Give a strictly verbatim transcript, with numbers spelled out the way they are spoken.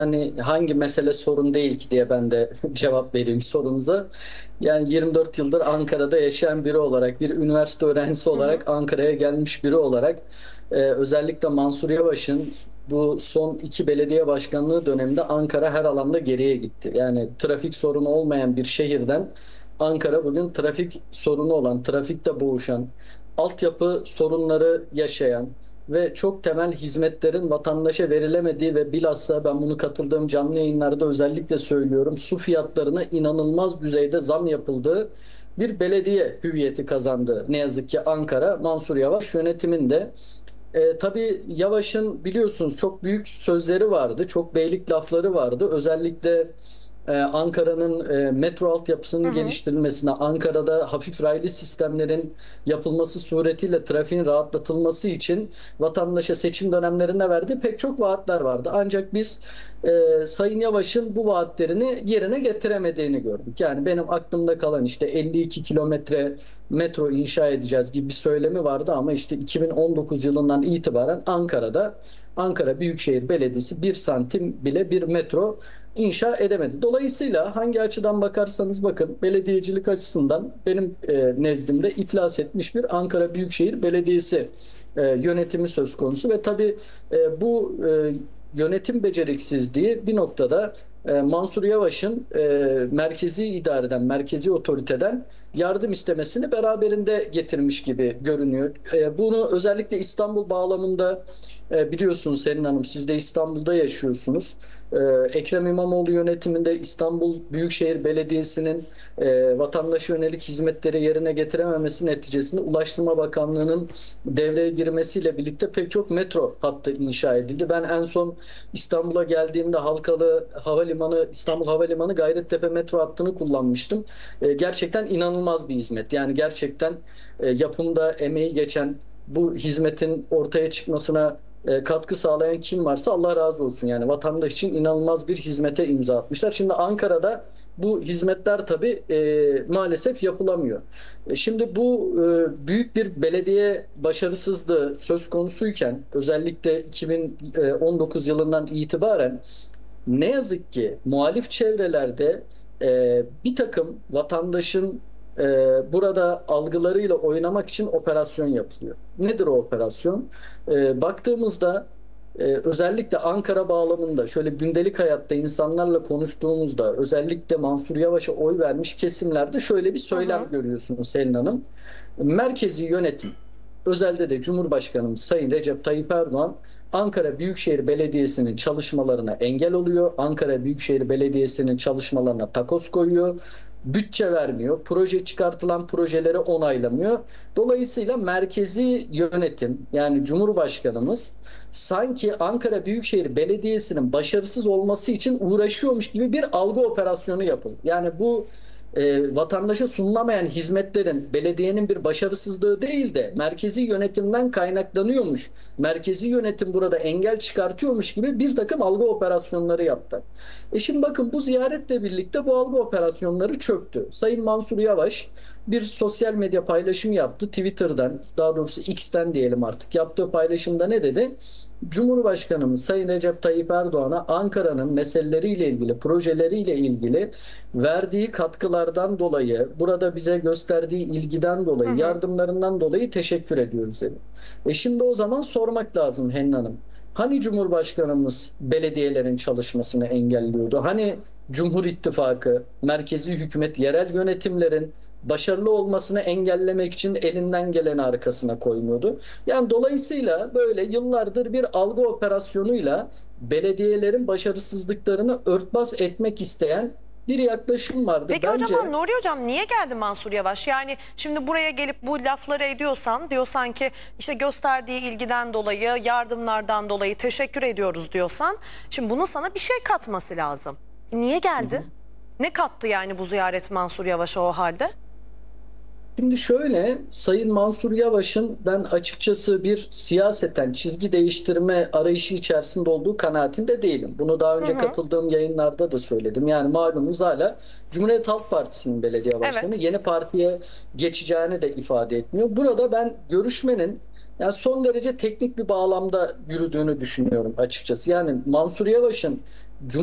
hani hangi mesele sorun değil ki diye ben de cevap vereyim sorunuza. Yani yirmi dört yıldır Ankara'da yaşayan biri olarak, bir üniversite öğrencisi Hı hı. olarak Ankara'ya gelmiş biri olarak e, özellikle Mansur Yavaş'ın bu son iki belediye başkanlığı döneminde Ankara her alanda geriye gitti. Yani trafik sorunu olmayan bir şehirden Ankara bugün trafik sorunu olan, trafikte boğuşan, altyapı sorunları yaşayan ve çok temel hizmetlerin vatandaşa verilemediği ve bilhassa ben bunu katıldığım canlı yayınlarda özellikle söylüyorum, su fiyatlarına inanılmaz düzeyde zam yapıldığı bir belediye hüviyeti kazandı. Ne yazık ki Ankara, Mansur Yavaş yönetiminde. E, tabii Yavaş'ın biliyorsunuz çok büyük sözleri vardı, çok beylik lafları vardı. Özellikle e, Ankara'nın e, metro Hı altyapısının hı. geliştirilmesine, Ankara'da hafif raylı sistemlerin yapılması suretiyle trafiğin rahatlatılması için vatandaşa seçim dönemlerinde verdiği pek çok vaatler vardı. Ancak biz e, Sayın Yavaş'ın bu vaatlerini yerine getiremediğini gördük. Yani benim aklımda kalan işte elli iki kilometre metro inşa edeceğiz gibi bir söylemi vardı ama işte iki bin on dokuz yılından itibaren Ankara'da Ankara Büyükşehir Belediyesi bir santim bile bir metro inşa edemedi. Dolayısıyla hangi açıdan bakarsanız bakın belediyecilik açısından benim e, nezdimde iflas etmiş bir Ankara Büyükşehir Belediyesi e, yönetimi söz konusu ve tabii e, bu e, yönetim beceriksizliği bir noktada e, Mansur Yavaş'ın e, merkezi idareden, merkezi otoriteden yardım istemesini beraberinde getirmiş gibi görünüyor. E, bunu özellikle İstanbul bağlamında e, biliyorsunuz Selin Hanım, siz de İstanbul'da yaşıyorsunuz. E, Ekrem İmamoğlu yönetiminde İstanbul Büyükşehir Belediyesi'nin e, vatandaşa yönelik hizmetleri yerine getirememesi neticesinde Ulaştırma Bakanlığı'nın devreye girmesiyle birlikte pek çok metro hattı inşa edildi. Ben en son İstanbul'a geldiğimde Halkalı Havalimanı, İstanbul Havalimanı Gayrettepe metro hattını kullanmıştım. E, gerçekten inanılmaz bir hizmet. Yani gerçekten e, yapımda emeği geçen bu hizmetin ortaya çıkmasına e, katkı sağlayan kim varsa Allah razı olsun. Yani vatandaş için inanılmaz bir hizmete imza atmışlar. Şimdi Ankara'da bu hizmetler tabii e, maalesef yapılamıyor. E, şimdi bu e, büyük bir belediye başarısızlığı söz konusuyken özellikle iki bin on dokuz yılından itibaren ne yazık ki muhalif çevrelerde e, bir takım vatandaşın e, burada algılarıyla oynamak için operasyon yapılıyor. Nedir o operasyon? E, baktığımızda e, özellikle Ankara bağlamında şöyle gündelik hayatta insanlarla konuştuğumuzda özellikle Mansur Yavaş'a oy vermiş kesimlerde şöyle bir Hı söylem hı. görüyorsunuz Selin Hanım. Merkezi yönetim, özelde de Cumhurbaşkanımız Sayın Recep Tayyip Erdoğan Ankara Büyükşehir Belediyesi'nin çalışmalarına engel oluyor. Ankara Büyükşehir Belediyesi'nin çalışmalarına takoz koyuyor. Bütçe vermiyor. Proje çıkartılan projeleri onaylamıyor. Dolayısıyla merkezi yönetim yani Cumhurbaşkanımız sanki Ankara Büyükşehir Belediyesi'nin başarısız olması için uğraşıyormuş gibi bir algı operasyonu yapıldı. Yani bu e, vatandaşa sunulamayan hizmetlerin belediyenin bir başarısızlığı değil de merkezi yönetimden kaynaklanıyormuş. Merkezi yönetim burada engel çıkartıyormuş gibi bir takım algı operasyonları yaptı. E şimdi bakın bu ziyaretle birlikte bu algı operasyonları çöktü. Sayın Mansur Yavaş bir sosyal medya paylaşımı yaptı. Twitter'dan, daha doğrusu X'ten diyelim artık. Yaptığı paylaşımda ne dedi? Cumhurbaşkanımız Sayın Recep Tayyip Erdoğan'a Ankara'nın meseleleriyle ilgili, projeleriyle ilgili verdiği katkılardan dolayı, burada bize gösterdiği ilgiden Hı dolayı, hı. yardımlarından dolayı teşekkür ediyoruz dedi. E şimdi o zaman sormak lazım Henn Hanım. Hani Cumhurbaşkanımız belediyelerin çalışmasını engelliyordu? Hani Cumhur İttifakı, merkezi hükümet, yerel yönetimlerin başarılı olmasını engellemek için elinden geleni arkasına koymuyordu? Yani dolayısıyla böyle yıllardır bir algı operasyonuyla belediyelerin başarısızlıklarını örtbas etmek isteyen bir yaklaşım vardı. Peki o zaman Bence Nuri Hocam niye geldi Mansur Yavaş? Yani şimdi buraya gelip bu lafları ediyorsan, diyorsan ki işte gösterdiği ilgiden dolayı, yardımlardan dolayı teşekkür ediyoruz diyorsan, şimdi bunun sana bir şey katması lazım. Niye geldi? Ne kattı yani bu ziyaret Mansur Yavaş'a o halde? şimdi şöyle, Sayın Mansur Yavaş'ın ben açıkçası bir siyaseten çizgi değiştirme arayışı içerisinde olduğu kanaatinde değilim. Bunu daha Hı önce hı. katıldığım yayınlarda da söyledim. Yani malumunuz hala Cumhuriyet Halk Partisi'nin belediye başkanı Evet. yeni partiye geçeceğini de ifade etmiyor. Burada ben görüşmenin yani son derece teknik bir bağlamda yürüdüğünü düşünüyorum açıkçası. Yani Mansur Yavaş'ın